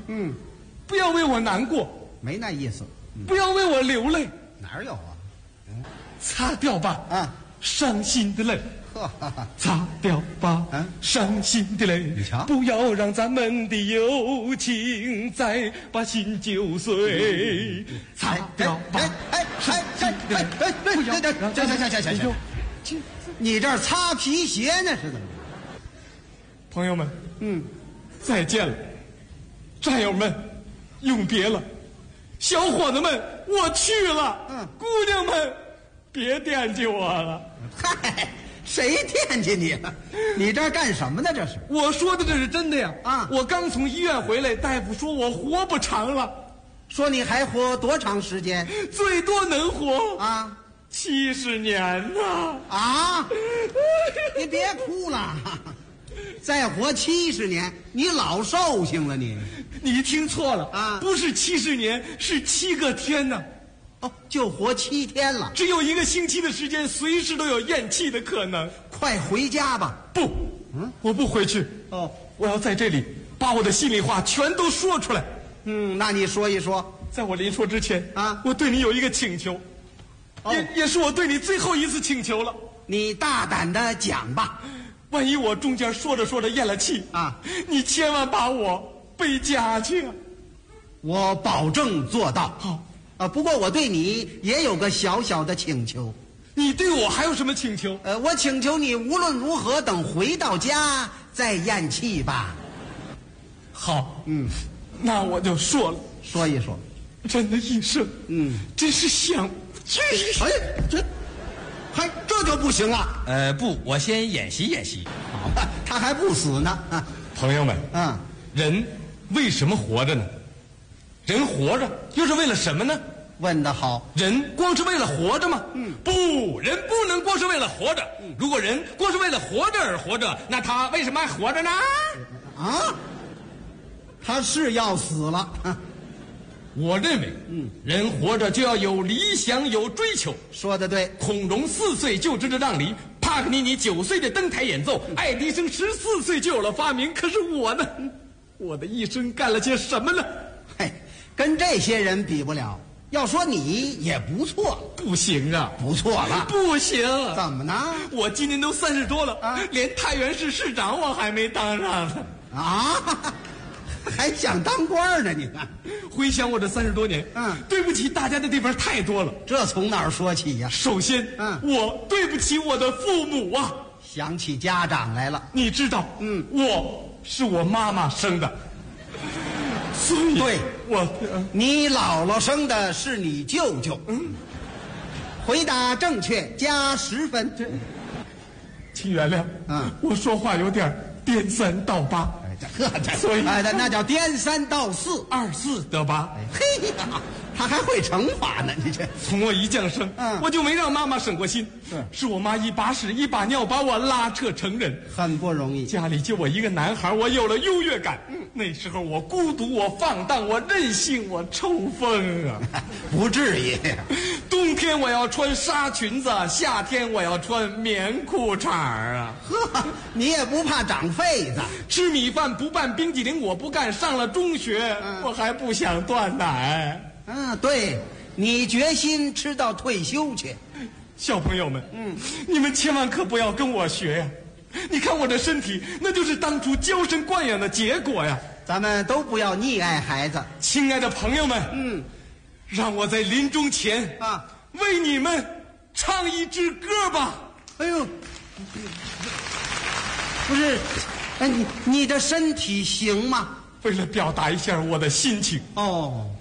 不要为我难过， 没那意思。 不要为我流泪， 哪有啊？ 擦掉吧，伤心的泪。擦掉吧，伤心的泪。 你瞧， 不要让咱们的友情再把心揪碎。擦掉吧，伤心的泪。 行，你这儿擦皮鞋呢是怎么？ 朋友们，再见了，战友们，永别了，小伙子们，我去了。姑娘们，别惦记我了。 嗨。谁惦记你了？你这儿干什么呢？这是我说的，这是真的呀！我刚从医院回来，大夫说我活不长了， 说你还活多长时间？ 最多能活 70 年呢！你别哭了，再活70年，你老寿星了你。 你听错了不是70年，是7个天呢。 就活7天了， 只有1个星期的时间，随时都有咽气的可能。 快回家吧！ 不，我不回去。我要在这里把我的心里话全都说出来。 那你说一说。 在我临说之前我对你有一个请求，也是我对你最后一次请求了。 你大胆的讲吧。 万一我中间说着说着咽了气你千万把我背家去。 我保证做到。 好。 不过我对你也有个小小的请求。 你对我还有什么请求？ 我请求你无论如何等回到家再咽气吧。 好，那我就说了， 说一说。 真的医生，真是想去。 这就不行了。 不，我先演习演习。 好吧，他还不死呢。 朋友们，人为什么活着呢？人活着又是为了什么呢？ 问得好。 人光是为了活着吗？不，人不能光是为了活着。如果人光是为了活着而活着，那他为什么还活着呢？ 他是要死了。 我认为，人活着就要有理想，有追求。 说得对。 孔融4岁就知道让梨，帕格尼尼9岁的登台演奏，爱迪生14岁就有了发明。可是我呢？我的一生干了些什么呢？ 跟这些人比不了。要说你也不错。 不行啊， 不错了。 不行。 怎么呢？ 我今年都30多了连太原市市长我还没当上呢。 还想当官呢？你看， 回想我这30多年，对不起大家的地方太多了。 这从哪儿说起呀？ 首先，我对不起我的父母啊。 想起家长来了。 你知道，我是我妈妈生的。所以对，你姥姥生的是你舅舅。回答正确，加10分。 请原谅，我说话有点颠3倒8。所以那叫颠3倒4 ，2、4得8。 嘿呀，他还会乘法呢！你这从我一降生，我就没让妈妈省过心。是我妈一把屎一把尿把我拉扯成人， 很不容易。 家里就我一个男孩，我有了优越感。那时候我孤独，我放荡，我任性，我抽风啊！ 不至于。 冬天我要穿纱裙子，夏天我要穿棉裤衩啊！ 你也不怕长痱子？ 吃米饭不拌冰激凌我不干，上了中学我还不想断奶。 对，你决心吃到退休去。 小朋友们，你们千万可不要跟我学呀！你看我的身体，那就是当初娇生惯养的结果呀。 咱们都不要溺爱孩子。 亲爱的朋友们，让我在临终前为你们唱一支歌吧。 哎呦，不是，你的身体行吗？ 为了表达一下我的心情。